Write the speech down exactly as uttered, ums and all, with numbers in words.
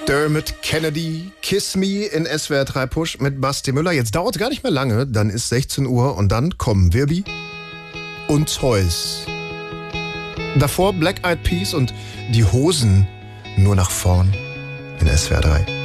Dermot Kennedy, Kiss Me in S W R drei Push mit Basti Müller. Jetzt dauert es gar nicht mehr lange, dann ist sechzehn Uhr und dann kommen Wirbi und Toys. Davor Black Eyed Peas und die Hosen nur nach vorn in S W R drei.